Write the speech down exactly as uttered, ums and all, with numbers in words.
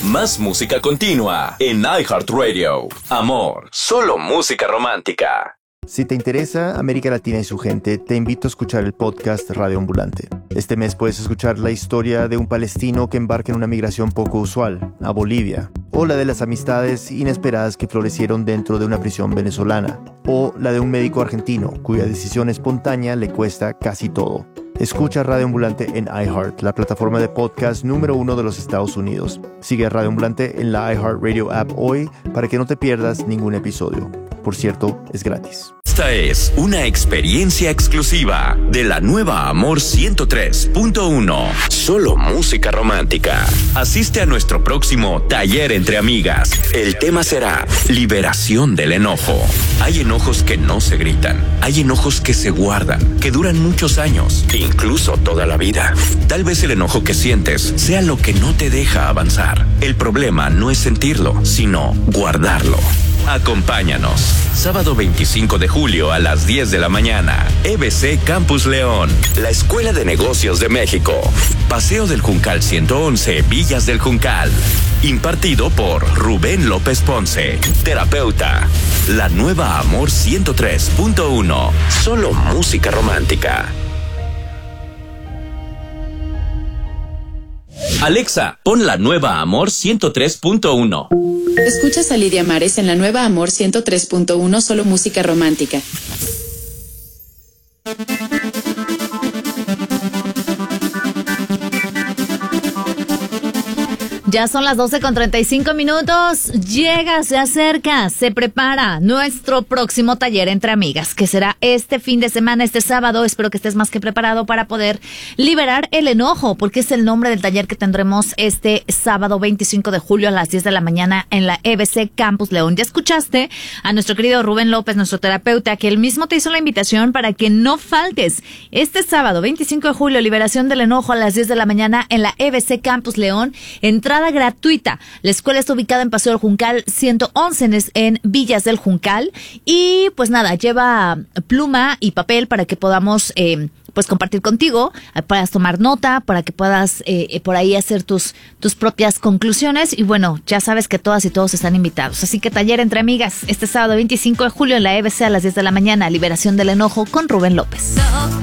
Más música continua en iHeartRadio. Amor, solo música romántica. Si te interesa América Latina y su gente, te invito a escuchar el podcast Radio Ambulante. Este mes puedes escuchar la historia de un palestino que embarca en una migración poco usual, a Bolivia, o la de las amistades inesperadas que florecieron dentro de una prisión venezolana, o la de un médico argentino cuya decisión espontánea le cuesta casi todo. Escucha Radio Ambulante en iHeart, la plataforma de podcast número uno de los Estados Unidos. Sigue a Radio Ambulante en la iHeartRadio app hoy para que no te pierdas ningún episodio. Por cierto, es gratis. Esta es una experiencia exclusiva de la nueva Amor ciento tres punto uno. Solo música romántica. Asiste a nuestro próximo taller entre amigas. El tema será liberación del enojo. Hay enojos que no se gritan. Hay enojos que se guardan, que duran muchos años, incluso toda la vida. Tal vez el enojo que sientes sea lo que no te deja avanzar. El problema no es sentirlo, sino guardarlo. Acompáñanos. Sábado veinticinco de julio a las diez de la mañana. E B C Campus León. La Escuela de Negocios de México. Paseo del Juncal ciento once, Villas del Juncal. Impartido por Rubén López Ponce, terapeuta. La nueva Amor ciento tres punto uno. Solo música romántica. Alexa, pon la nueva Amor ciento tres punto uno. Escuchas a Lidia Mares en la nueva Amor ciento tres punto uno, solo música romántica. Ya son las doce con treinta y cinco minutos. Llega, se acerca, se prepara nuestro próximo taller entre amigas, que será este fin de semana, este sábado. Espero que estés más que preparado para poder liberar el enojo, porque es el nombre del taller que tendremos este sábado veinticinco de julio a las diez de la mañana en la E B C Campus León. Ya escuchaste a nuestro querido Rubén López, nuestro terapeuta, que él mismo te hizo la invitación para que no faltes. Este sábado veinticinco de julio, liberación del enojo a las diez de la mañana en la E B C Campus León. Entrada gratuita. La escuela está ubicada en Paseo del Juncal ciento once en, en Villas del Juncal. Y pues nada, lleva pluma y papel para que podamos eh, pues compartir contigo, puedas tomar nota, para que puedas eh, por ahí hacer tus, tus propias conclusiones. Y bueno, ya sabes que todas y todos están invitados. Así que taller entre amigas este sábado veinticinco de julio en la E B C a las diez de la mañana. Liberación del enojo con Rubén López.